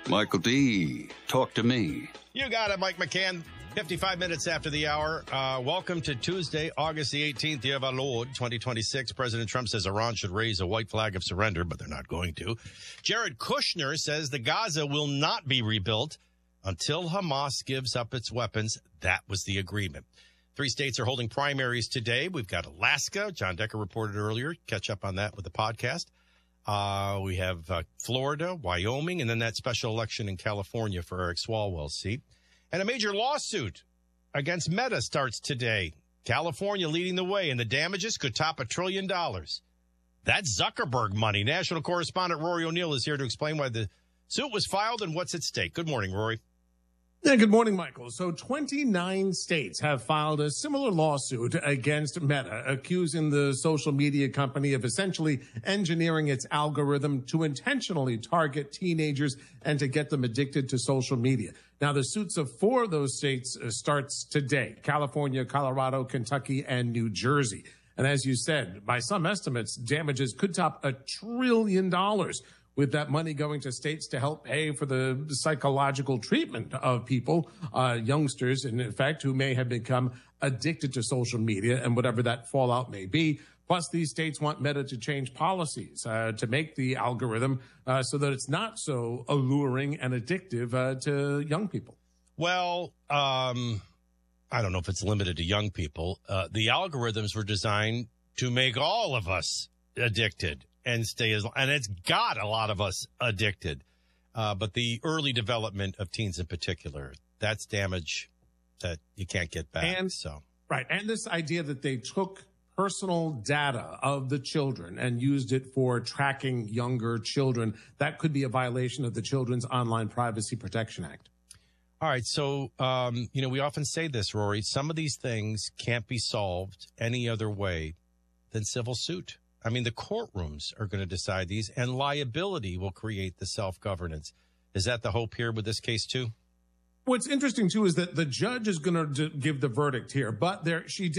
Michael D., talk to me. You got it, Mike McCann. 55 minutes after the hour. Welcome to Tuesday, August the 18th, year of our Lord, 2026. President Trump says Iran should raise a white flag of surrender, but they're not going to. Jared Kushner says the Gaza will not be rebuilt until Hamas gives up its weapons. That was the agreement. 3 states are holding primaries today. We've got Alaska. John Decker reported earlier. Catch up on that with the podcast. We have Florida, Wyoming, and then that special election in California for Eric Swalwell's seat. And a major lawsuit against Meta starts today. California leading the way, and the damages could top $1 trillion. That's Zuckerberg money. National correspondent Rory O'Neill is here to explain why the suit was filed and what's at stake. Good morning, Rory. Yeah, good morning, Michael. So 29 states have filed a similar lawsuit against Meta, accusing the social media company of essentially engineering its algorithm to intentionally target teenagers and to get them addicted to social media. Now, the suits of 4 of those states starts today: California, Colorado, Kentucky, and New Jersey. And as you said, by some estimates, damages could top $1 trillion. With that money going to states to help pay for the psychological treatment of people, youngsters, in effect, who may have become addicted to social media and whatever that fallout may be. Plus, these states want Meta to change policies to make the algorithm so that it's not so alluring and addictive to young people. Well, I don't know if it's limited to young people. The algorithms were designed to make all of us addicted and and it's got a lot of us addicted. But the early development of teens in particular, that's damage that you can't get back. Right. And this idea that they took personal data of the children and used it for tracking younger children, that could be a violation of the Children's Online Privacy Protection Act. All right. So, we often say this, Rory, some of these things can't be solved any other way than civil suit. I mean, the courtrooms are going to decide these, and liability will create the self-governance. Is that the hope here with this case, too? What's interesting, too, is that the judge is going to give the verdict here, but she did